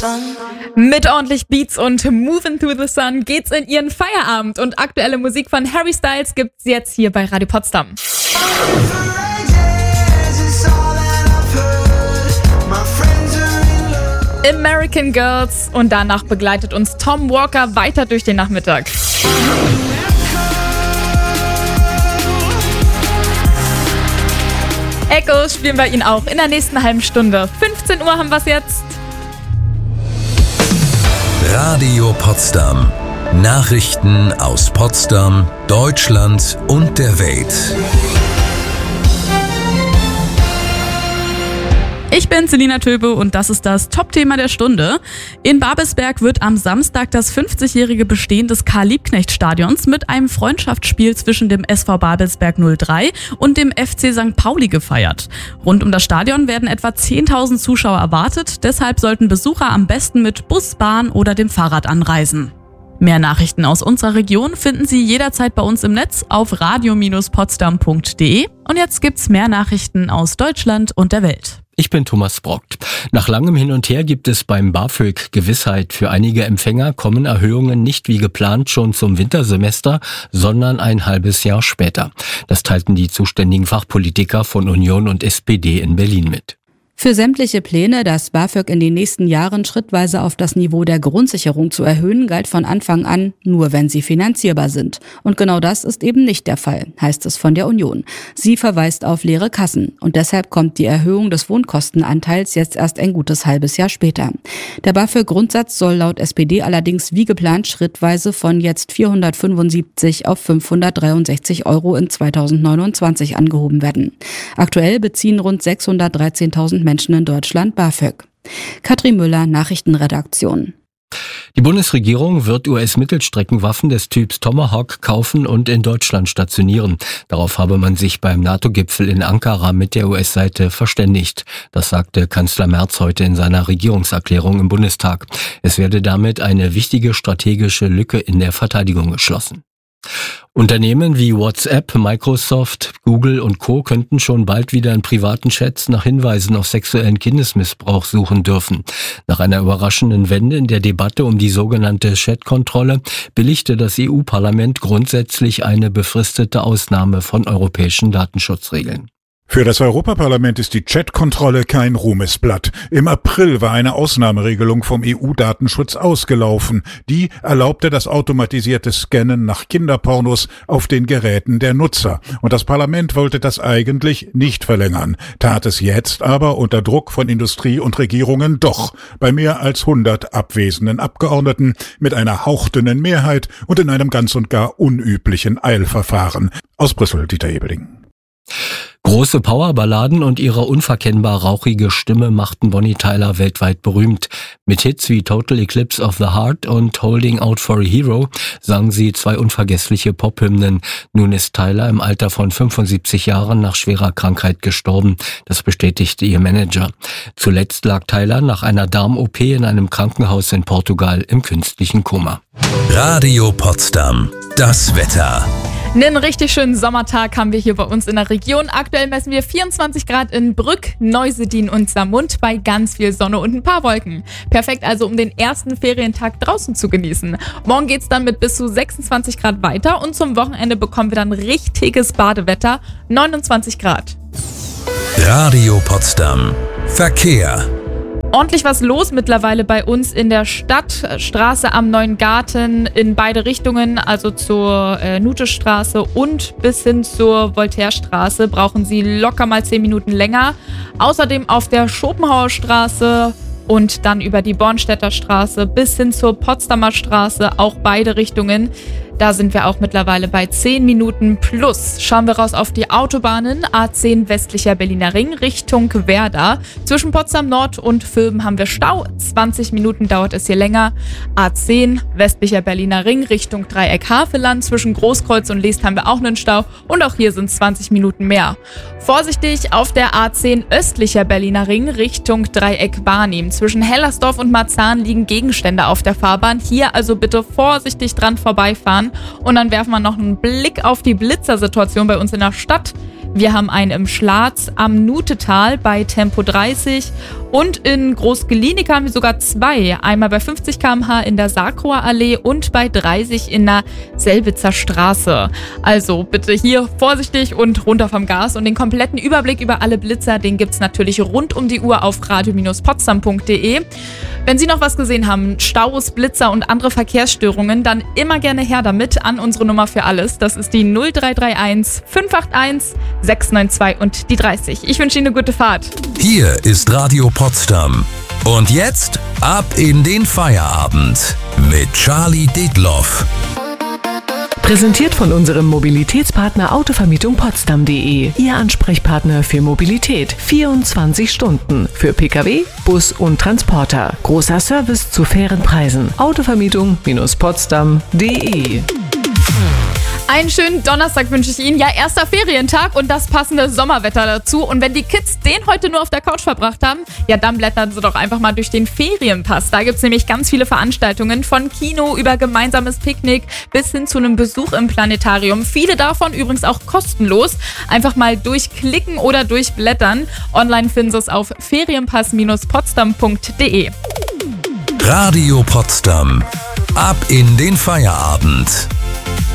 Mit ordentlich Beats und Moving Through the Sun geht's in ihren Feierabend. Und aktuelle Musik von Harry Styles gibt's jetzt hier bei Radio Potsdam. American Girls und danach begleitet uns Tom Walker weiter durch den Nachmittag. Echo spielen wir ihn auch in der nächsten halben Stunde. 15 Uhr haben wir's jetzt. Radio Potsdam. Nachrichten aus Potsdam, Deutschland und der Welt. Ich bin Selina Töbe und das ist das Top-Thema der Stunde. In Babelsberg wird am Samstag das 50-jährige Bestehen des Karl-Liebknecht-Stadions mit einem Freundschaftsspiel zwischen dem SV Babelsberg 03 und dem FC St. Pauli gefeiert. Rund um das Stadion werden etwa 10.000 Zuschauer erwartet, deshalb sollten Besucher am besten mit Bus, Bahn oder dem Fahrrad anreisen. Mehr Nachrichten aus unserer Region finden Sie jederzeit bei uns im Netz auf radio-potsdam.de. Und jetzt gibt's mehr Nachrichten aus Deutschland und der Welt. Ich bin Thomas Brockt. Nach langem Hin und Her gibt es beim BAföG Gewissheit. Für einige Empfänger kommen Erhöhungen nicht wie geplant schon zum Wintersemester, sondern ein halbes Jahr später. Das teilten die zuständigen Fachpolitiker von Union und SPD in Berlin mit. Für sämtliche Pläne, das BAföG in den nächsten Jahren schrittweise auf das Niveau der Grundsicherung zu erhöhen, galt von Anfang an, nur wenn sie finanzierbar sind. Und genau das ist eben nicht der Fall, heißt es von der Union. Sie verweist auf leere Kassen und deshalb kommt die Erhöhung des Wohnkostenanteils jetzt erst ein gutes halbes Jahr später. Der BAföG-Grundsatz soll laut SPD allerdings wie geplant schrittweise von jetzt 475 auf 563 € in 2029 angehoben werden. Aktuell beziehen rund 613.000 Menschen in Deutschland BAföG. Katrin Müller, Nachrichtenredaktion. Die Bundesregierung wird US-Mittelstreckenwaffen des Typs Tomahawk kaufen und in Deutschland stationieren. Darauf habe man sich beim NATO-Gipfel in Ankara mit der US-Seite verständigt. Das sagte Kanzler Merz heute in seiner Regierungserklärung im Bundestag. Es werde damit eine wichtige strategische Lücke in der Verteidigung geschlossen. Unternehmen wie WhatsApp, Microsoft, Google und Co. könnten schon bald wieder in privaten Chats nach Hinweisen auf sexuellen Kindesmissbrauch suchen dürfen. Nach einer überraschenden Wende in der Debatte um die sogenannte Chat-Kontrolle billigte das EU-Parlament grundsätzlich eine befristete Ausnahme von europäischen Datenschutzregeln. Für das Europaparlament ist die Chat-Kontrolle kein Ruhmesblatt. Im April war eine Ausnahmeregelung vom EU-Datenschutz ausgelaufen. Die erlaubte das automatisierte Scannen nach Kinderpornos auf den Geräten der Nutzer. Und das Parlament wollte das eigentlich nicht verlängern, tat es jetzt aber unter Druck von Industrie und Regierungen doch, bei mehr als 100 abwesenden Abgeordneten mit einer hauchdünnen Mehrheit und in einem ganz und gar unüblichen Eilverfahren. Aus Brüssel, Dieter Ebeling. Große Powerballaden und ihre unverkennbar rauchige Stimme machten Bonnie Tyler weltweit berühmt. Mit Hits wie Total Eclipse of the Heart und Holding Out for a Hero sang sie zwei unvergessliche Pop-Hymnen. Nun ist Tyler im Alter von 75 Jahren nach schwerer Krankheit gestorben. Das bestätigte ihr Manager. Zuletzt lag Tyler nach einer Darm-OP in einem Krankenhaus in Portugal im künstlichen Koma. Radio Potsdam. Das Wetter. Einen richtig schönen Sommertag haben wir hier bei uns in der Region. Aktuell messen wir 24 Grad in Brück, Neusedin und Samund bei ganz viel Sonne und ein paar Wolken. Perfekt also, um den ersten Ferientag draußen zu genießen. Morgen geht's dann mit bis zu 26 Grad weiter und zum Wochenende bekommen wir dann richtiges Badewetter, 29 Grad. Radio Potsdam. Verkehr. Ordentlich was los mittlerweile bei uns in der Stadt. Straße am Neuen Garten in beide Richtungen, also zur Nutestraße und bis hin zur Voltairestraße, brauchen Sie locker mal 10 Minuten länger. Außerdem auf der Schopenhauer Straße und dann über die Bornstädter Straße bis hin zur Potsdamer Straße, auch beide Richtungen. Da sind wir auch mittlerweile bei 10 Minuten plus. Schauen wir raus auf die Autobahnen. A10 westlicher Berliner Ring Richtung Werder. Zwischen Potsdam Nord und Vülben haben wir Stau. 20 Minuten dauert es hier länger. A10 westlicher Berliner Ring Richtung Dreieck Havelland. Zwischen Großkreuz und Leest haben wir auch einen Stau. Und auch hier sind es 20 Minuten mehr. Vorsichtig auf der A10 östlicher Berliner Ring Richtung Dreieck Barnim. Zwischen Hellersdorf und Marzahn liegen Gegenstände auf der Fahrbahn. Hier also bitte vorsichtig dran vorbeifahren. Und dann werfen wir noch einen Blick auf die Blitzersituation bei uns in der Stadt. Wir haben einen im Schlatz am Nutetal bei Tempo 30 und in Groß-Glienicke haben wir sogar 2. Einmal bei 50 km/h in der Sarkroer Allee und bei 30 in der Selbitzer Straße. Also bitte hier vorsichtig und runter vom Gas. Und den kompletten Überblick über alle Blitzer, den gibt's natürlich rund um die Uhr auf radio-potsdam.de. Wenn Sie noch was gesehen haben, Staus, Blitzer und andere Verkehrsstörungen, dann immer gerne her damit an unsere Nummer für alles. Das ist die 0331 581 692 und die 30. Ich wünsche Ihnen eine gute Fahrt. Hier ist Radio Potsdam. Und jetzt ab in den Feierabend mit Charlie Detloff. Präsentiert von unserem Mobilitätspartner Autovermietung Potsdam.de. Ihr Ansprechpartner für Mobilität. 24 Stunden. Für Pkw, Bus und Transporter. Großer Service zu fairen Preisen. Autovermietung-potsdam.de. Einen schönen Donnerstag wünsche ich Ihnen. Ja, erster Ferientag und das passende Sommerwetter dazu. Und wenn die Kids den heute nur auf der Couch verbracht haben, ja, dann blättern Sie doch einfach mal durch den Ferienpass. Da gibt es nämlich ganz viele Veranstaltungen, von Kino über gemeinsames Picknick bis hin zu einem Besuch im Planetarium. Viele davon übrigens auch kostenlos. Einfach mal durchklicken oder durchblättern. Online finden Sie es auf ferienpass-potsdam.de. Radio Potsdam. Ab in den Feierabend.